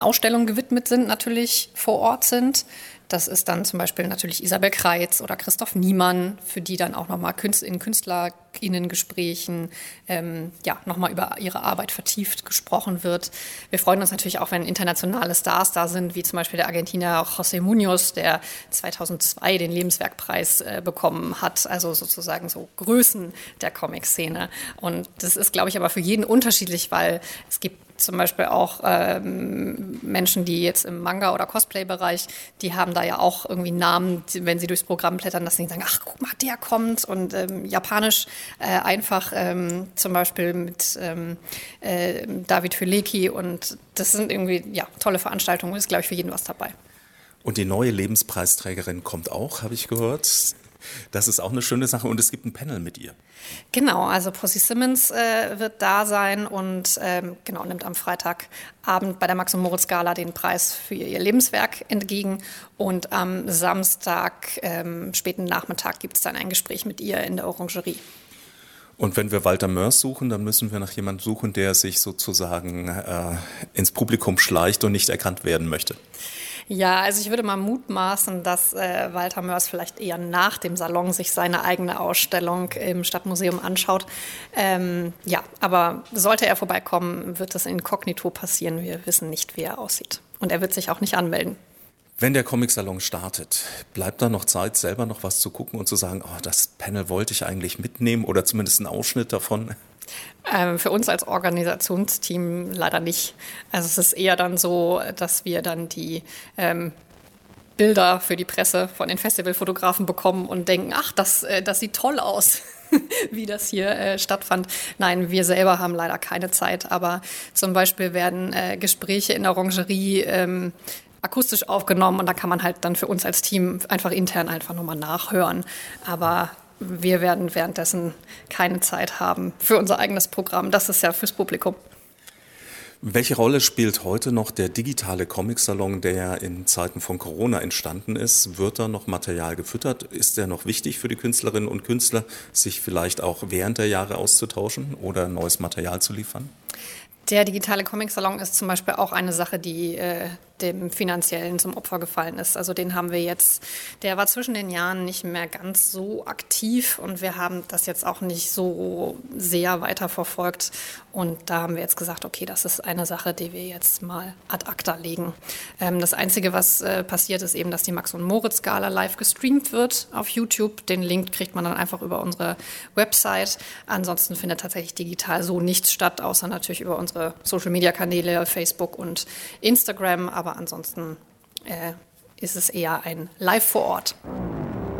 Ausstellungen gewidmet sind, natürlich vor Ort sind. Das ist dann zum Beispiel natürlich Isabel Kreitz oder Christoph Niemann, für die dann auch nochmal in KünstlerInnen-Gesprächen nochmal über ihre Arbeit vertieft gesprochen wird. Wir freuen uns natürlich auch, wenn internationale Stars da sind, wie zum Beispiel der Argentinier José Muñoz, der 2002 den Lebenswerkpreis bekommen hat, also sozusagen so Größen der Comic-Szene. Und das ist, glaube ich, aber für jeden unterschiedlich, weil es gibt zum Beispiel auch Menschen, die jetzt im Manga- oder Cosplay-Bereich, die haben da ja auch irgendwie Namen, wenn sie durchs Programm blättern, dass sie sagen, ach, guck mal, der kommt. Und Japanisch einfach zum Beispiel mit David Fülecki. Und das sind irgendwie tolle Veranstaltungen. Ist, glaube ich, für jeden was dabei. Und die neue Lebenspreisträgerin kommt auch, habe ich gehört. Das ist auch eine schöne Sache und es gibt ein Panel mit ihr. Genau, also Posy Simmons wird da sein und nimmt am Freitagabend bei der Max- und Moritz-Gala den Preis für ihr Lebenswerk entgegen. Und am Samstag, späten Nachmittag, gibt es dann ein Gespräch mit ihr in der Orangerie. Und wenn wir Walter Mörs suchen, dann müssen wir nach jemandem suchen, der sich sozusagen ins Publikum schleicht und nicht erkannt werden möchte. Ja, also ich würde mal mutmaßen, dass Walter Mörs vielleicht eher nach dem Salon sich seine eigene Ausstellung im Stadtmuseum anschaut. Aber sollte er vorbeikommen, wird das inkognito passieren. Wir wissen nicht, wie er aussieht. Und er wird sich auch nicht anmelden. Wenn der Comic-Salon startet, bleibt da noch Zeit, selber noch was zu gucken und zu sagen, oh, das Panel wollte ich eigentlich mitnehmen oder zumindest einen Ausschnitt davon? Für uns als Organisationsteam leider nicht. Also es ist eher dann so, dass wir dann die Bilder für die Presse von den Festivalfotografen bekommen und denken, ach, das sieht toll aus, wie das hier stattfand. Nein, wir selber haben leider keine Zeit, aber zum Beispiel werden Gespräche in der Orangerie akustisch aufgenommen und da kann man halt dann für uns als Team intern nochmal nachhören. Aber wir werden währenddessen keine Zeit haben für unser eigenes Programm. Das ist ja fürs Publikum. Welche Rolle spielt heute noch der digitale Comic-Salon, der ja in Zeiten von Corona entstanden ist? Wird da noch Material gefüttert? Ist der noch wichtig für die Künstlerinnen und Künstler, sich vielleicht auch während der Jahre auszutauschen oder neues Material zu liefern? Der digitale Comic-Salon ist zum Beispiel auch eine Sache, die dem Finanziellen zum Opfer gefallen ist. Also den haben wir jetzt, der war zwischen den Jahren nicht mehr ganz so aktiv und wir haben das jetzt auch nicht so sehr weiterverfolgt. Und da haben wir jetzt gesagt, okay, das ist eine Sache, die wir jetzt mal ad acta legen. Das Einzige, was passiert, ist eben, dass die Max- und Moritz-Gala live gestreamt wird auf YouTube. Den Link kriegt man dann einfach über unsere Website. Ansonsten findet tatsächlich digital so nichts statt, außer natürlich über unsere Social-Media-Kanäle, Facebook und Instagram. Aber ansonsten ist es eher ein Live vor Ort.